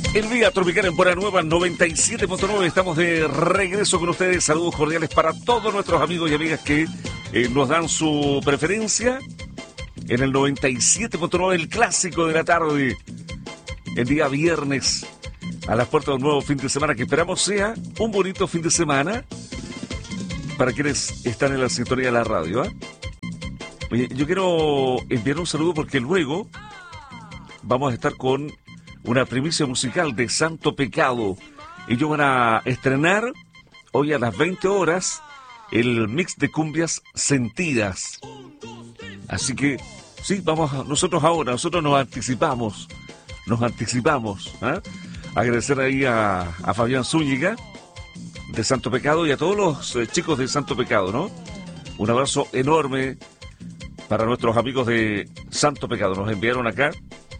El Día Tropical en Buena Nueva 97.9. Estamos de regreso con ustedes. Saludos cordiales para todos nuestros amigos y amigas que nos dan su preferencia en el 97.9, el clásico de la tarde. El día viernes, a las puertas de un nuevo fin de semana que esperamos sea un bonito fin de semana para quienes están en la sintonía de la radio. Oye, yo quiero enviar un saludo porque luego vamos a estar con una primicia musical de Santo Pecado. Ellos van a estrenar hoy a las 20 horas el mix de cumbias sentidas. Así que, sí, nosotros nos anticipamos. Agradecer ahí a Fabián Zúñiga de Santo Pecado y a todos los chicos de Santo Pecado, ¿no? Un abrazo enorme para nuestros amigos de Santo Pecado. Nos enviaron acá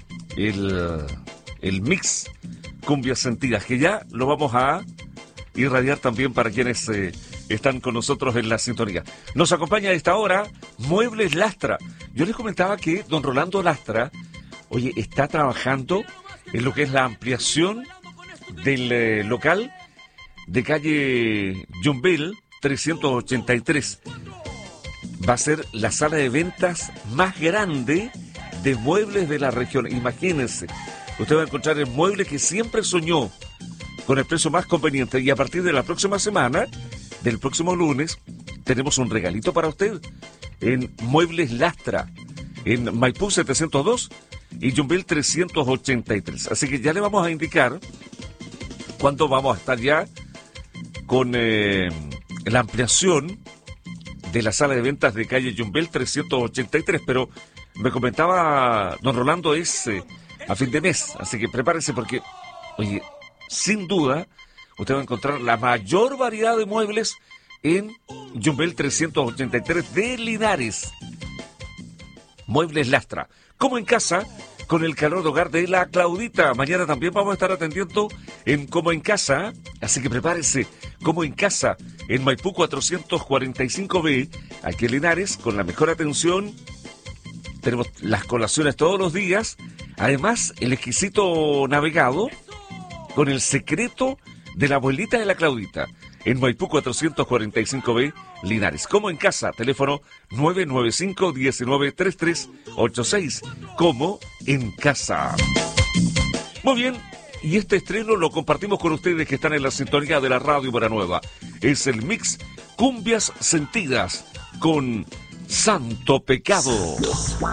el mix cumbias sentidas, que ya lo vamos a irradiar también para quienes están con nosotros en la sintonía. Nos acompaña a esta hora Muebles Lastra. Yo les comentaba que don Rolando Lastra, oye, está trabajando en lo que es la ampliación del local de calle Yumbel 383. Va a ser la sala de ventas más grande de muebles de la región. Imagínense, usted va a encontrar el mueble que siempre soñó, con el precio más conveniente. Y a partir de la próxima semana, del próximo lunes, tenemos un regalito para usted en Muebles Lastra, en Maipú 702 y Yumbel 383. Así que ya le vamos a indicar cuándo vamos a estar ya con la ampliación de la sala de ventas de calle Yumbel 383. Pero me comentaba don Rolando, es a fin de mes, así que prepárese porque, oye, sin duda, usted va a encontrar la mayor variedad de muebles en Yumbel 383 de Linares. Muebles Lastra, como en casa, con el calor de hogar de la Claudita. Mañana también vamos a estar atendiendo en Como en Casa, así que prepárese, Como en Casa, en Maipú 445B, aquí en Linares, con la mejor atención. Tenemos las colaciones todos los días. Además, el exquisito navegado con el secreto de la abuelita de la Claudita. En Maipú 445B, Linares. Como en casa, teléfono 995-193386. Como en casa. Muy bien, y este estreno lo compartimos con ustedes que están en la sintonía de la Radio Buena Nueva. Es el mix Cumbias Sentidas con Santo Pecado.